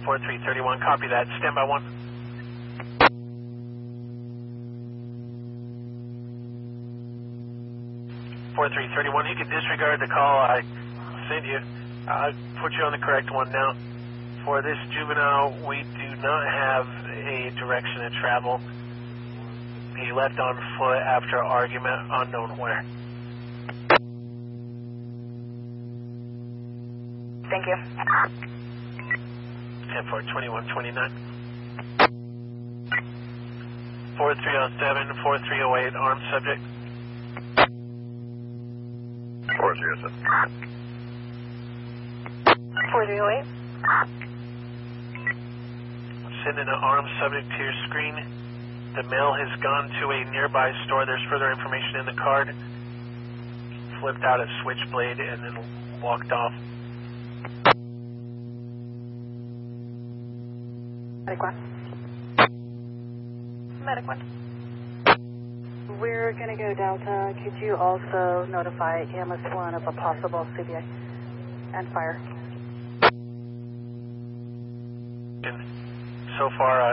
4331, copy that. Stand by 1. You can disregard the call. I sent you. I'll put you on the correct one now. For this juvenile, we do not have a direction to travel. He left on foot after argument, unknown where. Thank you. 10-4, 2129. 4307, 4308, armed subject. 4307. 4308. Sending an armed subject to your screen. The male has gone to a nearby store. There's further information in the card. Flipped out a switchblade and then walked off. Medic 1. Medic 1. We're going to go Delta. Could you also notify EMS 1 of a possible CBA and fire? So far,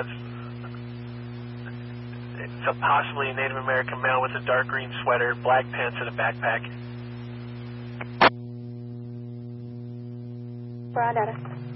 it's a possibly Native American male with a dark green sweater, black pants, and a backpack. We're on data.